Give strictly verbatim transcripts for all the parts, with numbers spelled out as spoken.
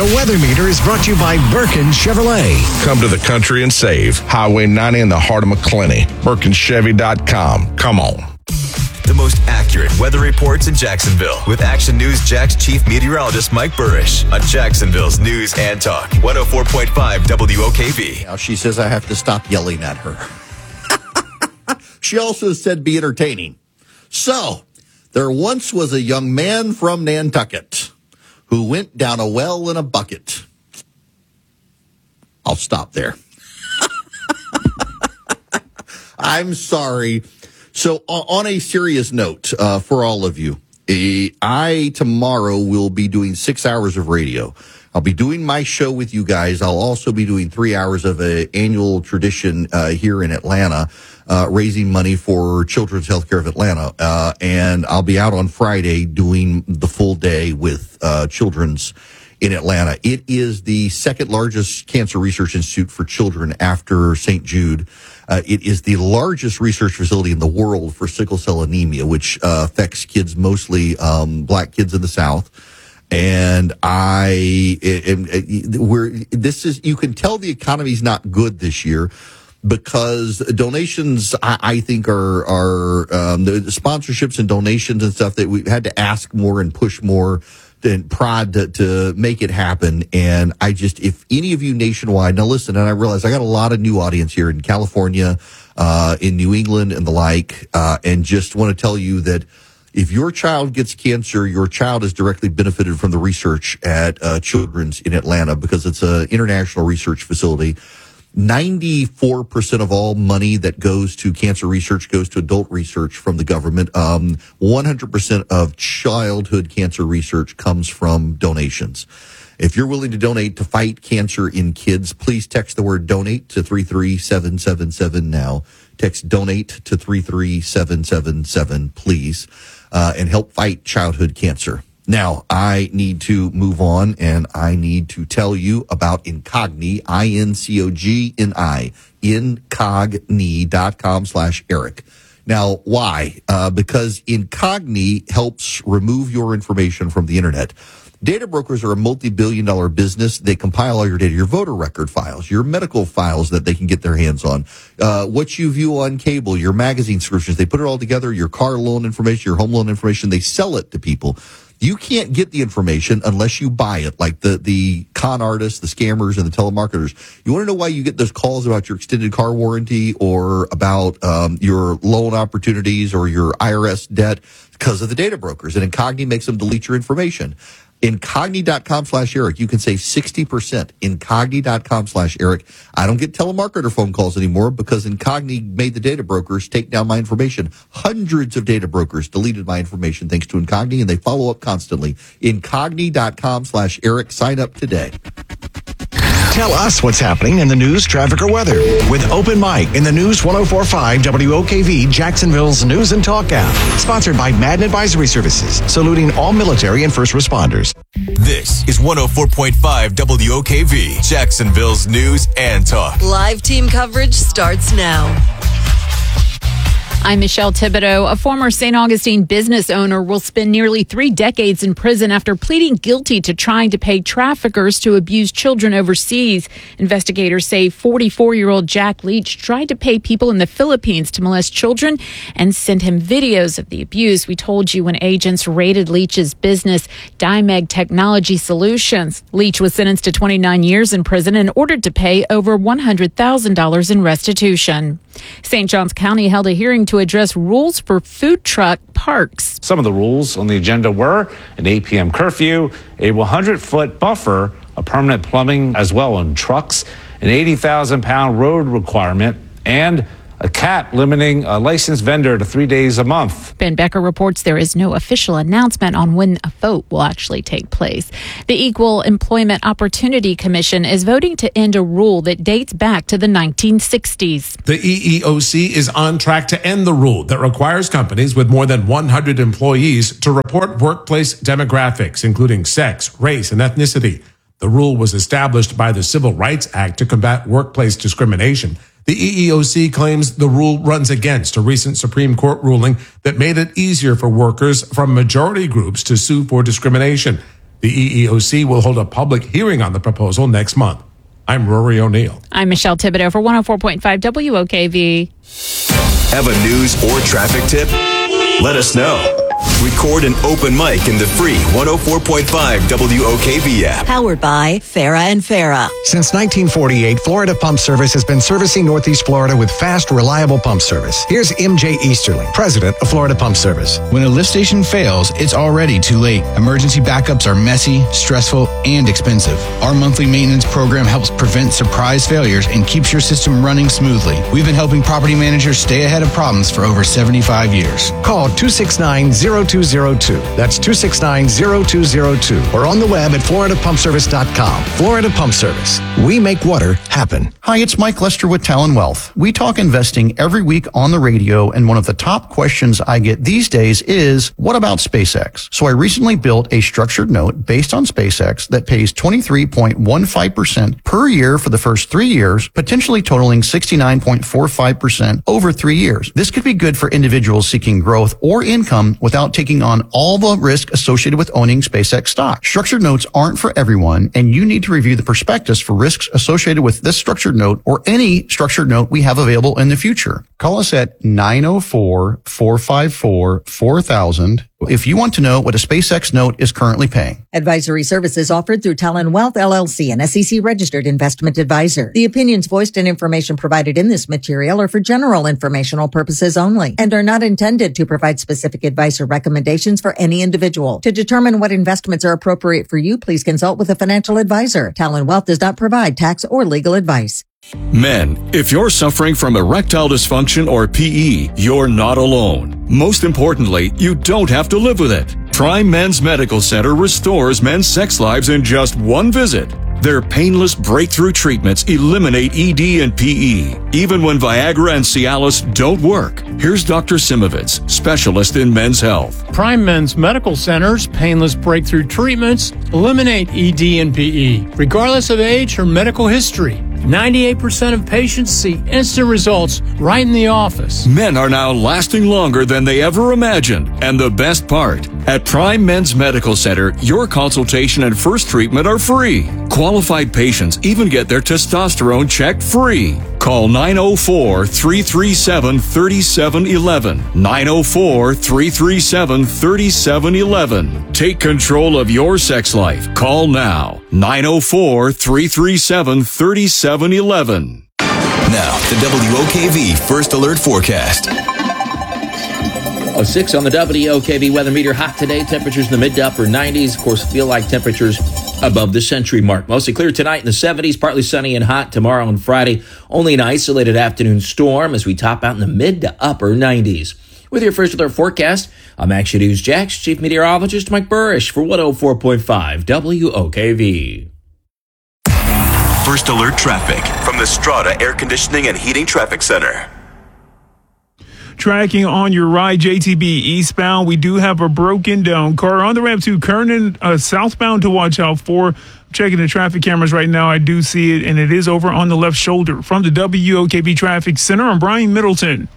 The Weather Meter is brought to you by Birkin Chevrolet. Come to the country and save. Highway ninety in the heart of McClenny. Birkin Chevy dot com. Come on. The most accurate weather reports in Jacksonville with Action News Jack's chief meteorologist Mike Burrish on Jacksonville's News and Talk one oh four point five W O K V. Now she says I have to stop yelling at her. She also said be entertaining. So, there once was a young man from Nantucket who went down a well in a bucket. I'll stop there. I'm sorry. So on a serious note, uh, for all of you, I tomorrow will be doing six hours of radio. I'll be doing my show with you guys. I'll also be doing three hours of an annual tradition uh, here in Atlanta, uh, raising money for Children's Healthcare of Atlanta. Uh, and I'll be out on Friday doing the full day with uh, Children's in Atlanta. It is the second largest cancer research institute for children after Saint Jude. Uh, it is the largest research facility in the world for sickle cell anemia, which uh, affects kids, mostly um, black kids in the South. And I, am, we're, this is, you can tell the economy's not good this year because donations, I, I think, are, are um, the sponsorships and donations and stuff that we've had to ask more and push more and prod to, to make it happen. And I just, if any of you nationwide, now listen, and I realize I got a lot of new audience here in California, uh, in New England and the like, uh, and just want to tell you that if your child gets cancer, your child is directly benefited from the research at uh, Children's in Atlanta because it's an international research facility. ninety-four percent of all money that goes to cancer research goes to adult research from the government. Um, one hundred percent of childhood cancer research comes from donations. If you're willing to donate to fight cancer in kids, please text the word donate to three three seven seven seven now. Text donate to three three seven seven seven, please, uh, and help fight childhood cancer. Now, I need to move on, and I need to tell you about Incogni, I N C O G N I, incogni dot com slash Eric. Now, why? Uh, because Incogni helps remove your information from the internet. Data brokers are a multi-billion dollar business. They compile all your data, your voter record files, your medical files that they can get their hands on, uh, what you view on cable, your magazine subscriptions. They put it all together, your car loan information, your home loan information. They sell it to people. You can't get the information unless you buy it, like the, the con artists, the scammers, and the telemarketers. You want to know why you get those calls about your extended car warranty or about um, your loan opportunities or your I R S debt? Because of the data brokers. And Incogni makes them delete your information. Incogni dot com slash Eric. You can save sixty percent. Incogni dot com slash Eric. I don't get telemarketer phone calls anymore because Incogni made the data brokers take down my information. Hundreds of data brokers deleted my information thanks to Incogni, and they follow up constantly. Incogni dot com slash Eric. Sign up today. Tell us what's happening in the news, traffic, or weather with Open Mic in the News one oh four point five W O K V, Jacksonville's News and Talk app. Sponsored by Madden Advisory Services, saluting all military and first responders. This is one oh four point five W O K V, Jacksonville's News and Talk. Live team coverage starts now. I'm Michelle Thibodeau. A former Saint Augustine business owner will spend nearly three decades in prison after pleading guilty to trying to pay traffickers to abuse children overseas. Investigators say forty-four-year-old Jack Leach tried to pay people in the Philippines to molest children and send him videos of the abuse. We told you when agents raided Leach's business, Dimeg Technology Solutions. Leach was sentenced to twenty-nine years in prison and ordered to pay over one hundred thousand dollars in restitution. Saint Johns County held a hearing to address rules for food truck parks. Some of the rules on the agenda were an eight p.m. curfew, a one hundred foot buffer, a permanent plumbing as well on trucks, an eighty thousand pound road requirement, and a cap limiting a licensed vendor to three days a month. Ben Becker reports there is no official announcement on when a vote will actually take place. The Equal Employment Opportunity Commission is voting to end a rule that dates back to the nineteen sixties. The E E O C is on track to end the rule that requires companies with more than one hundred employees to report workplace demographics, including sex, race, and ethnicity. The rule was established by the Civil Rights Act to combat workplace discrimination. The E E O C claims the rule runs against a recent Supreme Court ruling that made it easier for workers from majority groups to sue for discrimination. The E E O C will hold a public hearing on the proposal next month. I'm Rory O'Neill. I'm Michelle Thibodeau for one oh four point five W O K V. Have a news or traffic tip? Let us know. Record an open mic in the free one oh four point five W O K V app. Powered by Farah and Farah. Since nineteen forty-eight, Florida Pump Service has been servicing Northeast Florida with fast, reliable pump service. Here's M J Easterling, president of Florida Pump Service. When a lift station fails, it's already too late. Emergency backups are messy, stressful, and expensive. Our monthly maintenance program helps prevent surprise failures and keeps your system running smoothly. We've been helping property managers stay ahead of problems for over seventy-five years. Call two six nine, zero two zero two. That's two six nine, zero two zero two. Or on the web at florida pump service dot com. Florida Pump Service. We make water happen. Hi, it's Mike Lester with Talon Wealth. We talk investing every week on the radio, and one of the top questions I get these days is, what about SpaceX? So I recently built a structured note based on SpaceX that pays twenty-three point one five percent per year for the first three years, potentially totaling sixty-nine point four five percent over three years. This could be good for individuals seeking growth or income without taking on all the risk associated with owning SpaceX stock. Structured notes aren't for everyone, and you need to review the prospectus for risks associated with this structured note or any structured note we have available in the future. Call us at nine oh four, four five four, four thousand if you want to know what a SpaceX note is currently paying. Advisory services offered through Talon Wealth, L L C, an S E C-registered investment advisor. The opinions voiced and information provided in this material are for general informational purposes only and are not intended to provide specific advice or recommendations for any individual. To determine what investments are appropriate for you, please consult with a financial advisor. Talon Wealth does not provide tax or legal advice. Men, if you're suffering from erectile dysfunction or P E, you're not alone. Most importantly, you don't have to live with it. Prime Men's Medical Center restores men's sex lives in just one visit. Their painless breakthrough treatments eliminate E D and P E, even when Viagra and Cialis don't work. Here's Doctor Simovitz, specialist in men's health. Prime Men's Medical Center's painless breakthrough treatments eliminate E D and P E, regardless of age or medical history. ninety-eight percent of patients see instant results right in the office. Men are now lasting longer than they ever imagined. And the best part, at Prime Men's Medical Center, your consultation and first treatment are free. Qualified patients even get their testosterone checked free. Call nine oh four, three three seven, three seven one one. nine oh four, three three seven, three seven one one. Take control of your sex life. Call now. nine oh four, three three seven, three seven one one. Now, the W O K V First Alert Forecast. Oh, six on the W O K V weather meter. Hot today. Temperatures in the mid to upper nineties. Of course, feel like temperatures above the century mark. Mostly clear tonight in the seventies. Partly sunny and hot tomorrow and Friday. Only an isolated afternoon storm as we top out in the mid to upper nineties. With your First Alert forecast, I'm Action News Jax Chief Meteorologist Mike Burrish for one oh four point five W O K V. First Alert traffic from the Strata Air Conditioning and Heating Traffic Center. Tracking on your ride, J T B eastbound, we do have a broken down car on the ramp to Kernan, uh, southbound to watch out for. Checking the traffic cameras right now, I do see it, and it is over on the left shoulder. From the W O K V Traffic Center, I'm Brian Middleton.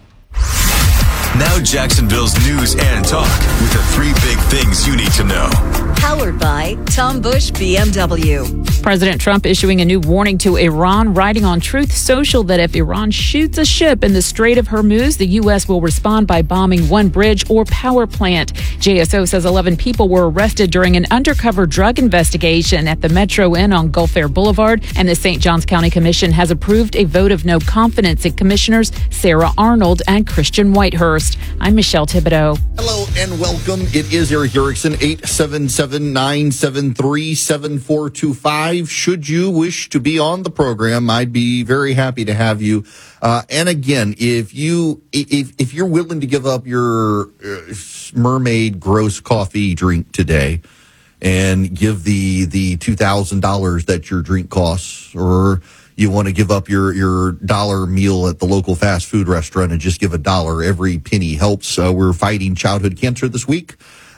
Now Jacksonville's news and talk with the three big things you need to know. Powered by Tom Bush B M W. President Trump issuing a new warning to Iran, writing on Truth Social that if Iran shoots a ship in the Strait of Hormuz, the U S will respond by bombing one bridge or power plant. J S O says eleven people were arrested during an undercover drug investigation at the Metro Inn on Gulf Air Boulevard, and the Saint Johns County Commission has approved a vote of no confidence in Commissioners Sarah Arnold and Christian Whitehurst. I'm Michelle Thibodeau. Hello and welcome. It is Eric Erickson, eight seven seven, nine seven three, seven four two five. Should you wish to be on the program, I'd be very happy to have you. Uh, and again, if you, if, if you're willing to give up your uh, Mermaid gross coffee drink today and give the, the two thousand dollars that your drink costs, or you want to give up your, your dollar meal at the local fast food restaurant and just give a dollar, every penny helps. Uh, we're fighting childhood cancer this week.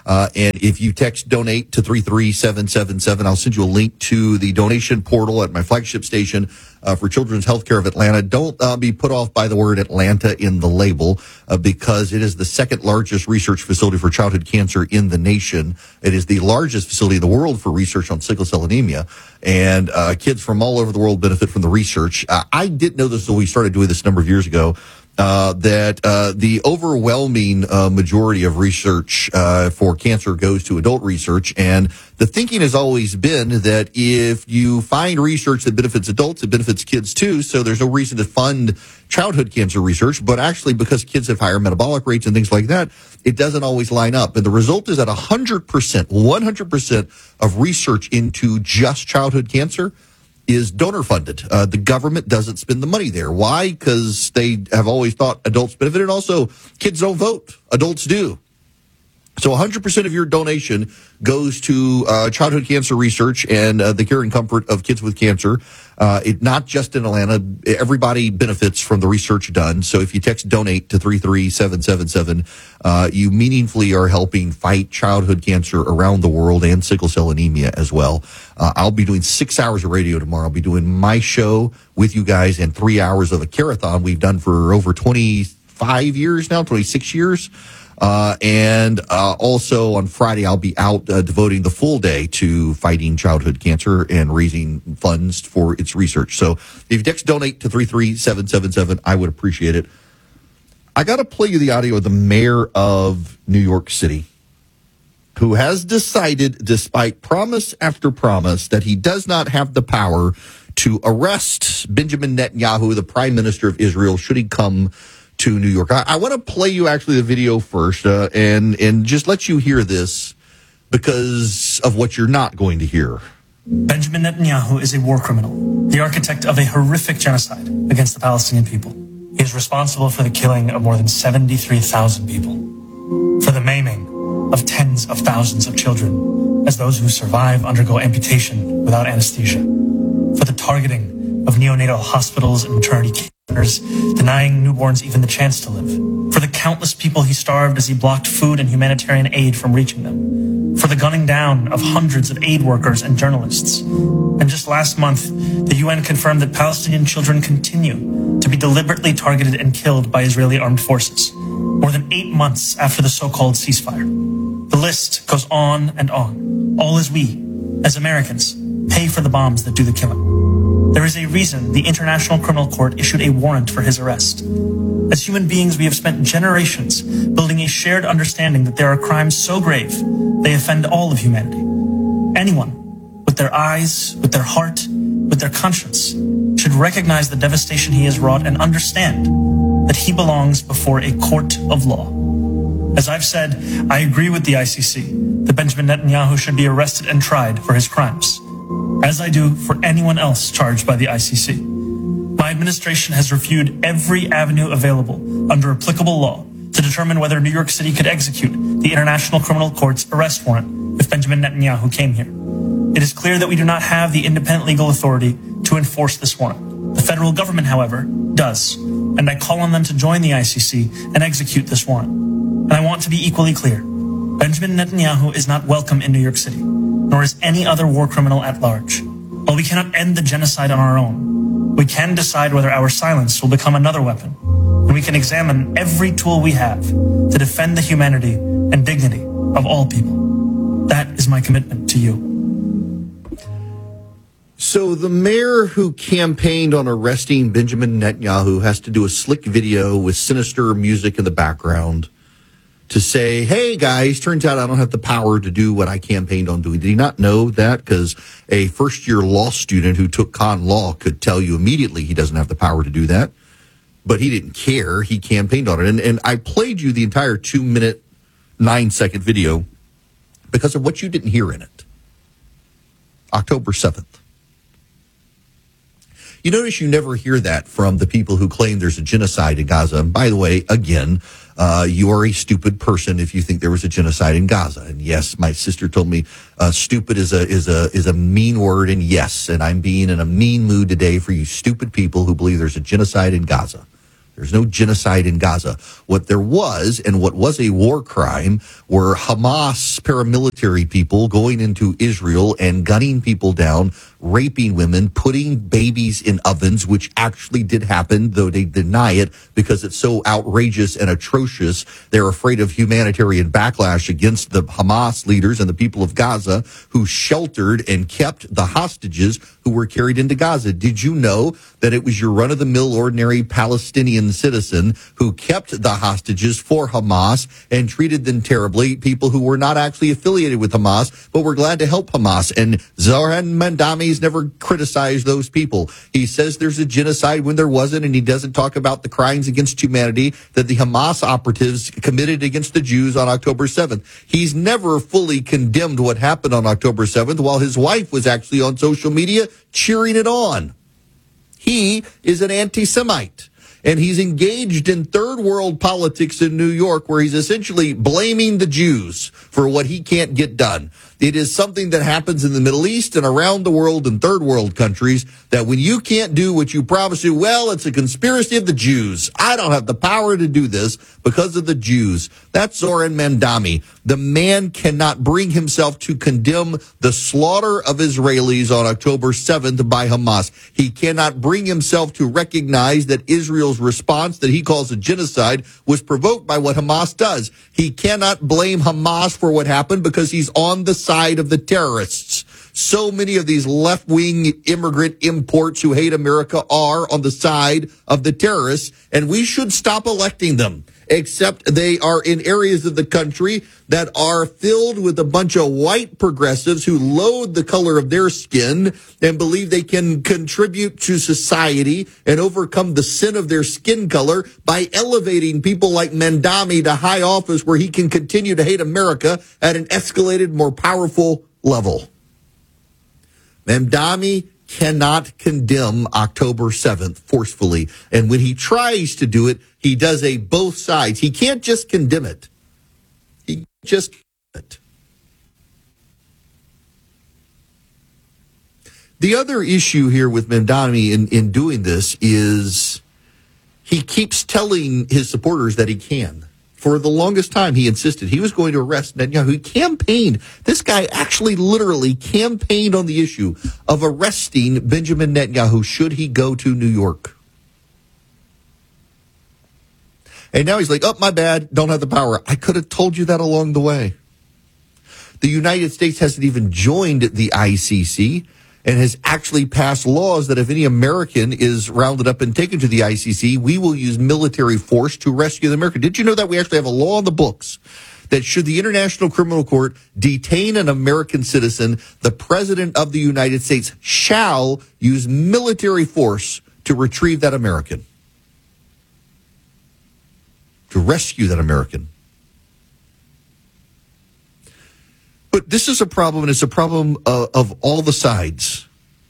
Uh, and if you text donate to three three seven seven seven, I'll send you a link to the donation portal at my flagship station uh, for Children's Healthcare of Atlanta. Don't uh, be put off by the word Atlanta in the label uh, because it is the second largest research facility for childhood cancer in the nation. It is the largest facility in the world for research on sickle cell anemia. And uh, kids from all over the world benefit from the research. Uh, I didn't know this until we started doing this a number of years ago. Uh, that uh, the overwhelming uh, majority of research uh, for cancer goes to adult research. And the thinking has always been that if you find research that benefits adults, it benefits kids too. So there's no reason to fund childhood cancer research. But actually, because kids have higher metabolic rates and things like that, it doesn't always line up. And the result is that one hundred percent, one hundred percent of research into just childhood cancer is donor funded. Uh, the government doesn't spend the money there. Why? Because they have always thought adults benefit, and also kids don't vote. Adults do. So one hundred percent of your donation goes to uh, childhood cancer research and uh, the care and comfort of kids with cancer. Uh, it not just in Atlanta. Everybody benefits from the research done. So if you text donate to three three seven seven seven, uh, you meaningfully are helping fight childhood cancer around the world and sickle cell anemia as well. Uh, I'll be doing six hours of radio tomorrow. I'll be doing my show with you guys and three hours of a carathon we've done for over twenty-five years now, twenty-six years. Uh, and uh, also on Friday, I'll be out uh, devoting the full day to fighting childhood cancer and raising funds for its research. So if you text donate to three three seven seven seven, I would appreciate it. I got to play you the audio of the mayor of New York City, who has decided, despite promise after promise, that he does not have the power to arrest Benjamin Netanyahu, the prime minister of Israel, should he come to New York. I, I want to play you actually the video first uh, and, and just let you hear this because of what you're not going to hear. Benjamin Netanyahu is a war criminal, the architect of a horrific genocide against the Palestinian people. He is responsible for the killing of more than seventy-three thousand people, for the maiming of tens of thousands of children as those who survive undergo amputation without anesthesia, for the targeting of neonatal hospitals and maternity centers, denying newborns even the chance to live, for the countless people he starved as he blocked food and humanitarian aid from reaching them, for the gunning down of hundreds of aid workers and journalists. And just last month, the U N confirmed that Palestinian children continue to be deliberately targeted and killed by Israeli armed forces, more than eight months after the so-called ceasefire. The list goes on and on, all as we, as Americans, pay for the bombs that do the killing. There is a reason the International Criminal Court issued a warrant for his arrest. As human beings, we have spent generations building a shared understanding that there are crimes so grave they offend all of humanity. Anyone with their eyes, with their heart, with their conscience should recognize the devastation he has wrought and understand that he belongs before a court of law. As I've said, I agree with the I C C that Benjamin Netanyahu should be arrested and tried for his crimes, as I do for anyone else charged by the I C C. My administration has reviewed every avenue available under applicable law to determine whether New York City could execute the International Criminal Court's arrest warrant if Benjamin Netanyahu came here. It is clear that we do not have the independent legal authority to enforce this warrant. The federal government, however, does, and I call on them to join the I C C and execute this warrant. And I want to be equally clear. Benjamin Netanyahu is not welcome in New York City, nor is any other war criminal at large. While we cannot end the genocide on our own, we can decide whether our silence will become another weapon, and we can examine every tool we have to defend the humanity and dignity of all people. That is my commitment to you. So the mayor who campaigned on arresting Benjamin Netanyahu has to do a slick video with sinister music in the background to say, hey, guys, turns out I don't have the power to do what I campaigned on doing. Did he not know that? Because a first-year law student who took con law could tell you immediately he doesn't have the power to do that. But he didn't care. He campaigned on it. And, and I played you the entire two-minute, nine-second video because of what you didn't hear in it. October seventh. You notice you never hear that from the people who claim there's a genocide in Gaza. And by the way, again, uh, you are a stupid person if you think there was a genocide in Gaza. And yes, my sister told me uh, stupid is a is a is a mean word. And yes, and I'm being in a mean mood today for you stupid people who believe there's a genocide in Gaza. There's no genocide in Gaza. What there was, and what was a war crime, were Hamas paramilitary people going into Israel and gunning people down, raping women, putting babies in ovens, which actually did happen, though they deny it because it's so outrageous and atrocious. They're afraid of humanitarian backlash against the Hamas leaders and the people of Gaza who sheltered and kept the hostages who were carried into Gaza. Did you know that it was your run-of-the-mill ordinary Palestinian citizen who kept the hostages for Hamas and treated them terribly, people who were not actually affiliated with Hamas, but were glad to help Hamas? And Zoran Mandami's never criticized those people. He says there's a genocide when there wasn't, and he doesn't talk about the crimes against humanity that the Hamas operatives committed against the Jews on October seventh. He's never fully condemned what happened on October seventh, while his wife was actually on social media cheering it on. He is an anti-Semite, and he's engaged in third world politics in New York, where he's essentially blaming the Jews for what he can't get done. It is something that happens in the Middle East and around the world in third world countries, that when you can't do what you promise to, well, it's a conspiracy of the Jews. I don't have the power to do this because of the Jews. That's Zoran Mandami. The man cannot bring himself to condemn the slaughter of Israelis on October seventh by Hamas. He cannot bring himself to recognize that Israel's response, that he calls a genocide, was provoked by what Hamas does. He cannot blame Hamas for what happened because he's on the side of the terrorists. So many of these left-wing immigrant imports who hate America are on the side of the terrorists, and we should stop electing them, except they are in areas of the country that are filled with a bunch of white progressives who loathe the color of their skin and believe they can contribute to society and overcome the sin of their skin color by elevating people like Mandami to high office, where he can continue to hate America at an escalated, more powerful level. Mandami cannot condemn October seventh forcefully. And when he tries to do it, he does a both sides. He can't just condemn it. He just condemn it. The other issue here with Mandami in, in doing this is he keeps telling his supporters that he can. For the longest time, he insisted he was going to arrest Netanyahu. He campaigned. This guy actually literally campaigned on the issue of arresting Benjamin Netanyahu should he go to New York. And now he's like, oh, my bad, don't have the power. I could have told you that along the way. The United States hasn't even joined the I C C and has actually passed laws that if any American is rounded up and taken to the I C C, we will use military force to rescue the American. Did you know that we actually have a law on the books that should the International Criminal Court detain an American citizen, the President of the United States shall use military force to retrieve that American, to rescue that American. But this is a problem, and it's a problem uh, of all the sides.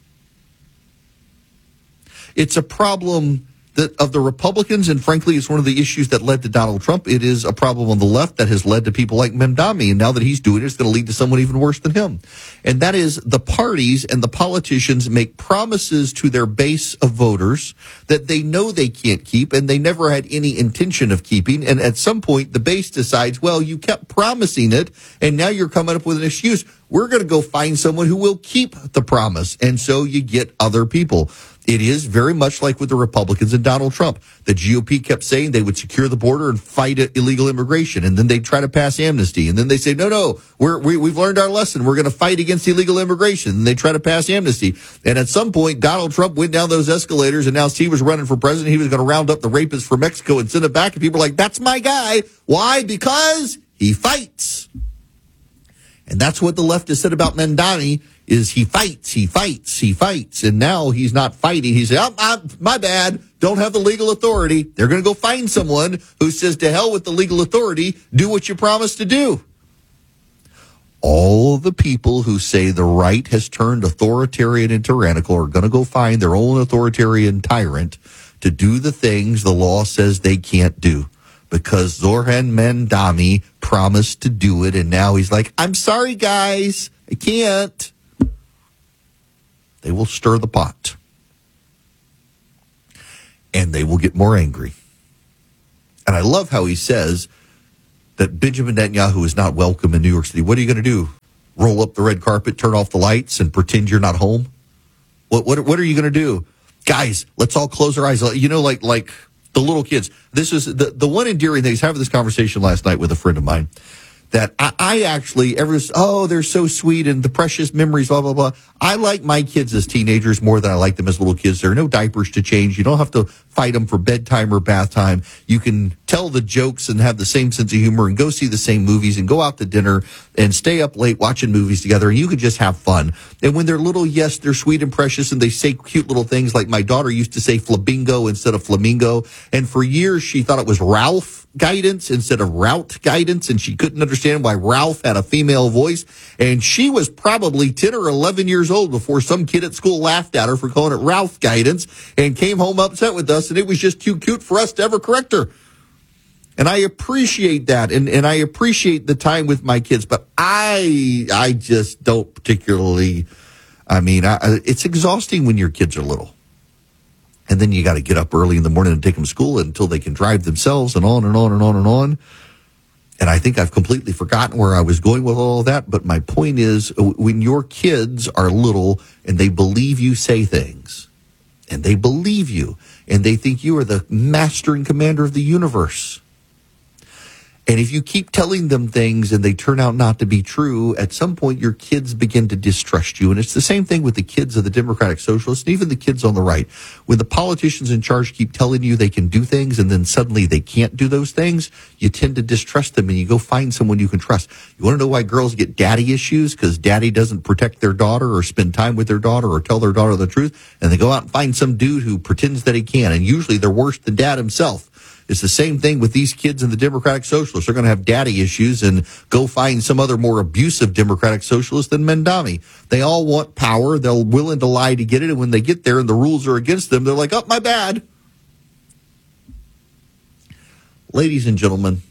It's a problem that of the Republicans, and frankly, it's one of the issues that led to Donald Trump. It is a problem on the left that has led to people like Mandami, and now that he's doing it, it's going to lead to someone even worse than him. And that is the parties and the politicians make promises to their base of voters that they know they can't keep, and they never had any intention of keeping. And at some point, the base decides, well, you kept promising it, and now you're coming up with an excuse. We're going to go find someone who will keep the promise. And so you get other people. It is very much like with the Republicans and Donald Trump. The G O P kept saying they would secure the border and fight illegal immigration, and then they try to pass amnesty, and then they say, no, no, we're, we, we've learned our lesson. We're going to fight against illegal immigration, and they try to pass amnesty. And at some point, Donald Trump went down those escalators, announced he was running for president. He was going to round up the rapists from Mexico and send it back, and people are like, that's my guy. Why? Because he fights. And that's what the left has said about Mandani, is he fights, he fights, he fights. And now he's not fighting. He's saying, oh, oh, my bad, don't have the legal authority. They're going to go find someone who says, to hell with the legal authority, do what you promised to do. All the people who say the right has turned authoritarian and tyrannical are going to go find their own authoritarian tyrant to do the things the law says they can't do. Because Zoran Mandami promised to do it, and now he's like, I'm sorry, guys, I can't. They will stir the pot. And they will get more angry. And I love how he says that Benjamin Netanyahu is not welcome in New York City. What are you going to do? Roll up the red carpet, turn off the lights, and pretend you're not home? What what what are you going to do? Guys, let's all close our eyes. You know, like like the little kids. This is the, the one endearing thing. I was having this conversation last night with a friend of mine that I, I actually, ever, oh, they're so sweet and the precious memories, blah, blah, blah. I like my kids as teenagers more than I like them as little kids. There are no diapers to change. You don't have to fight them for bedtime or bath time. You can tell the jokes and have the same sense of humor and go see the same movies and go out to dinner and stay up late watching movies together. And you can just have fun. And when they're little, yes, they're sweet and precious and they say cute little things like my daughter used to say flamingo instead of flamingo. And for years, she thought it was Ralph guidance instead of route guidance, and she couldn't understand why Ralph had a female voice. And she was probably ten or eleven years old before some kid at school laughed at her for calling it Ralph guidance and came home upset with us, and it was just too cute for us to ever correct her. And I appreciate that, and, and I appreciate the time with my kids, but I I just don't particularly, I mean, I, it's exhausting when your kids are little. And then you got to get up early in the morning and take them to school until they can drive themselves and on and on and on and on. And I think I've completely forgotten where I was going with all of that. But my point is, when your kids are little and they believe you say things, and they believe you, and they think you are the master and commander of the universe, and if you keep telling them things and they turn out not to be true, at some point your kids begin to distrust you. And it's the same thing with the kids of the Democratic Socialists and even the kids on the right. When the politicians in charge keep telling you they can do things and then suddenly they can't do those things, you tend to distrust them and you go find someone you can trust. You want to know why girls get daddy issues? Because daddy doesn't protect their daughter or spend time with their daughter or tell their daughter the truth. And they go out and find some dude who pretends that he can. And usually they're worse than dad himself. It's the same thing with these kids in the Democratic Socialists. They're going to have daddy issues and go find some other more abusive Democratic Socialist than Mendami. They all want power. They're willing to lie to get it. And when they get there and the rules are against them, they're like, oh, my bad. Ladies and gentlemen,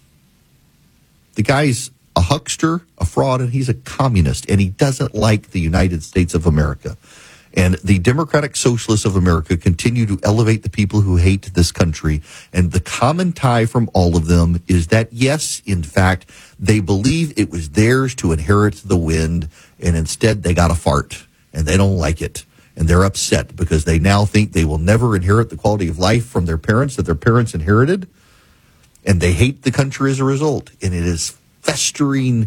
the guy's a huckster, a fraud, and he's a communist. And he doesn't like the United States of America. And the Democratic Socialists of America continue to elevate the people who hate this country. And the common tie from all of them is that, yes, in fact, they believe it was theirs to inherit the wind, and instead they got a fart, and they don't like it. And they're upset because they now think they will never inherit the quality of life from their parents that their parents inherited. And they hate the country as a result. And it is festering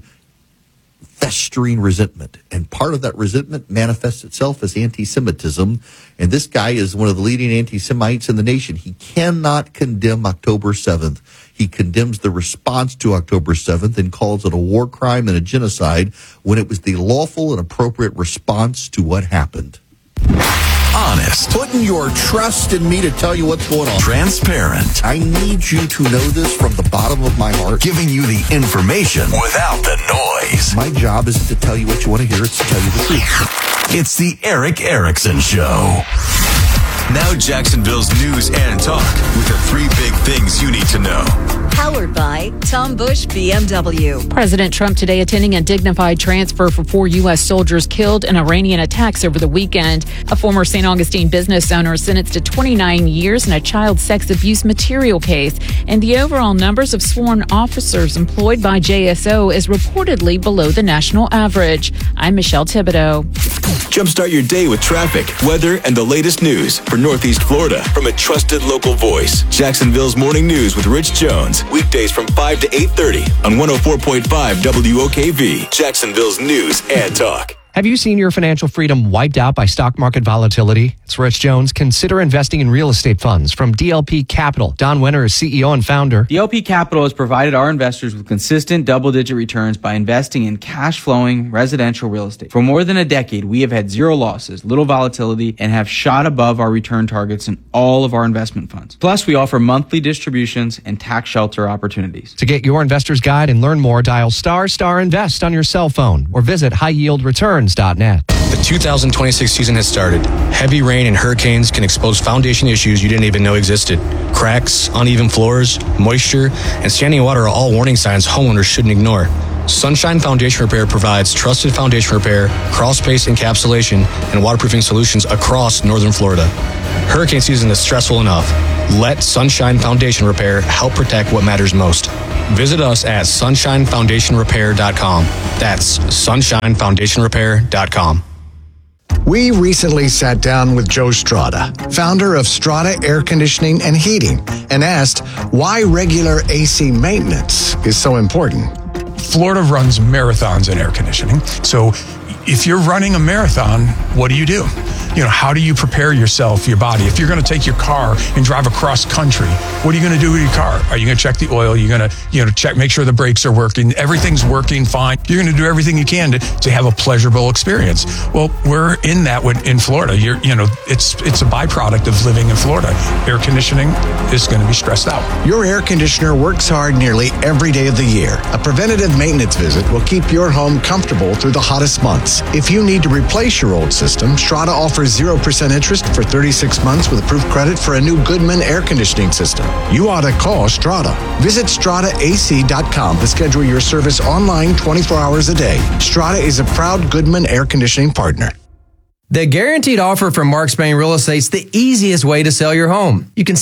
festering resentment. And part of that resentment manifests itself as anti-Semitism. And this guy is one of the leading anti-Semites in the nation. He cannot condemn October seventh. He condemns the response to October seventh and calls it a war crime and a genocide when it was the lawful and appropriate response to what happened. Honest. Putting your trust in me to tell you what's going on. Transparent. I need you to know this from the bottom of my heart. Giving you the information without the noise. My job isn't to tell you what you want to hear, it's to tell you the truth. It's the Eric Erickson Show. Now Jacksonville's news and talk with the three big things you need to know. Powered by Tom Bush B M W. President Trump today attending a dignified transfer for four U S soldiers killed in Iranian attacks over the weekend. A former Saint Augustine business owner sentenced to twenty-nine years in a child sex abuse material case. And the overall numbers of sworn officers employed by J S O is reportedly below the national average. I'm Michelle Thibodeau. Jumpstart your day with traffic, weather, and the latest news for Northeast Florida from a trusted local voice. Jacksonville's Morning News with Rich Jones. Weekdays from five to eight thirty on one oh four point five W O K V. Jacksonville's News and Talk. Have you seen your financial freedom wiped out by stock market volatility? It's Rich Jones. Consider investing in real estate funds from D L P Capital. Don Wenner is C E O and founder. D L P Capital has provided our investors with consistent double-digit returns by investing in cash-flowing residential real estate. For more than a decade, we have had zero losses, little volatility, and have shot above our return targets in all of our investment funds. Plus, we offer monthly distributions and tax shelter opportunities. To get your investor's guide and learn more, dial star star invest on your cell phone or visit high yield returns dot net. The two thousand twenty-six season has started. Heavy rain and hurricanes can expose foundation issues you didn't even know existed. Cracks, uneven floors, moisture, and standing water are all warning signs homeowners shouldn't ignore. Sunshine Foundation Repair provides trusted foundation repair, crawl space encapsulation, and waterproofing solutions across northern Florida. Hurricane season is stressful enough. Let Sunshine Foundation Repair help protect what matters most. Visit us at sunshine foundation repair dot com. That's sunshine foundation repair dot com. We recently sat down with Joe Strada, founder of Strada Air Conditioning and Heating, and asked why regular A C maintenance is so important. Florida runs marathons in air conditioning. So if you're running a marathon, what do you do? You know, how do you prepare yourself, your body? If you're going to take your car and drive across country, what are you going to do with your car? Are you going to check the oil? You're going to, you know, check, make sure the brakes are working. Everything's working fine. You're going to do everything you can to, to have a pleasurable experience. Well, we're in that with, in Florida. You're, you know, it's it's a byproduct of living in Florida. Air conditioning is going to be stressed out. Your air conditioner works hard nearly every day of the year. A preventative maintenance visit will keep your home comfortable through the hottest months. If you need to replace your old system, Strada offers zero percent interest for thirty-six months with approved credit for a new Goodman air conditioning system. You ought to call Strada. Visit strada a c dot com to schedule your service online twenty-four hours a day. Strada is a proud Goodman air conditioning partner. The Guaranteed Offer from Mark Spain Real Estate is the easiest way to sell your home. You can